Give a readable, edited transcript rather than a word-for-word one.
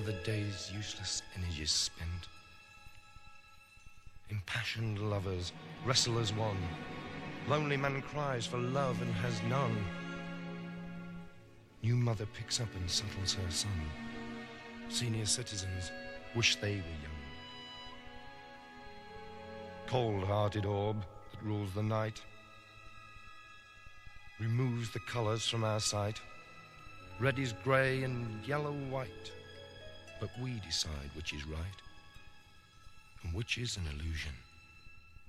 the day's useless energies spent. Impassioned lovers wrestle as one. Lonely man cries for love and has none. New mother picks up and settles her son. Senior citizens wish they were young. Cold-hearted orb that rules the night removes the colours from our sight. Red is grey and yellow white, but we decide which is right and which is an illusion.